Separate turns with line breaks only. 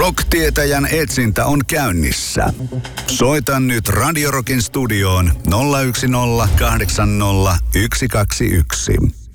Rock-tietäjän etsintä on käynnissä. Soita nyt Radio Rockin studioon 010 80 121.